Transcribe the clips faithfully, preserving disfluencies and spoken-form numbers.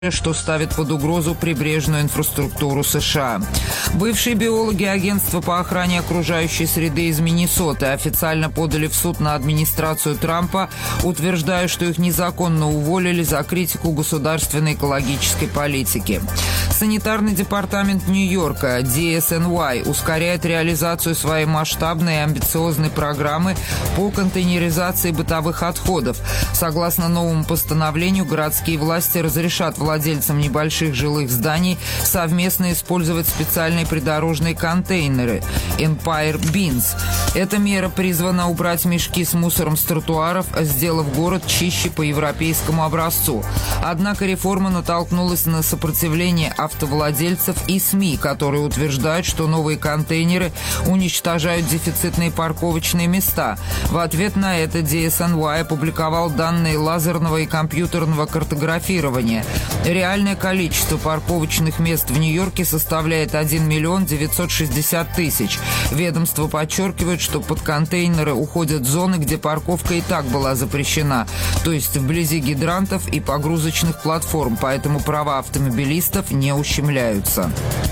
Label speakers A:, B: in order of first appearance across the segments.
A: что ставит под угрозу прибрежную инфраструктуру США. Бывшие биологи Агентства по охране окружающей среды из Миннесоты официально подали в суд на администрацию Трампа, утверждая, что их незаконно уволили за критику государственной экологической политики. Санитарный департамент Нью-Йорка ди эс эн уай ускоряет реализацию своей масштабной и амбициозной программы по контейнеризации бытовых отходов. Согласно новому постановлению, городские власти разрешат владельцам небольших жилых зданий совместно использовать специальные придорожные контейнеры Empire Bins. Эта мера призвана убрать мешки с мусором с тротуаров, сделав город чище по европейскому образцу. Однако реформа натолкнулась на сопротивление автовладельцев и СМИ, которые утверждают, что новые контейнеры уничтожают дефицитные парковочные места. В ответ на это ди эс эн уай опубликовал данные лазерного и компьютерного картографирования. Реальное количество парковочных мест в Нью-Йорке составляет один миллион девятьсот шестьдесят тысяч. Ведомство подчеркивает, что под контейнеры уходят зоны, где парковка и так была запрещена, то есть вблизи гидрантов и погрузочных платформ, поэтому права автомобилистов не ущемляются.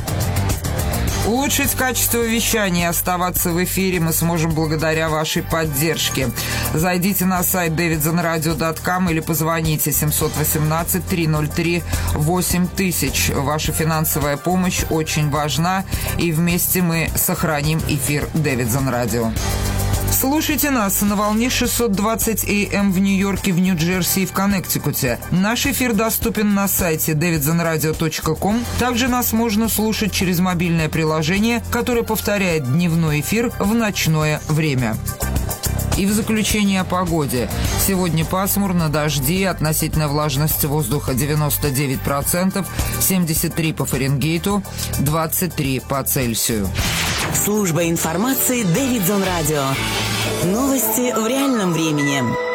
A: Улучшить качество вещания и оставаться в эфире мы сможем благодаря вашей поддержке. Зайдите на сайт дэвидсон радио точка ком или позвоните семьсот восемнадцать триста три восемь тысяч. Ваша финансовая помощь очень важна, и вместе мы сохраним эфир Дэвидсон Радио. Слушайте нас на волне шестьсот двадцать эй эм в Нью-Йорке, в Нью-Джерси и в Коннектикуте. Наш эфир доступен на сайте дэвидсон радио точка ком. Также нас можно слушать через мобильное приложение, которое повторяет дневной эфир в ночное время. И в заключение о погоде. Сегодня пасмурно, дожди, относительная влажность воздуха девяносто девять процентов, семьдесят три по Фаренгейту, двадцать три по Цельсию.
B: Служба информации Дэвидсон Радио. Новости в реальном времени.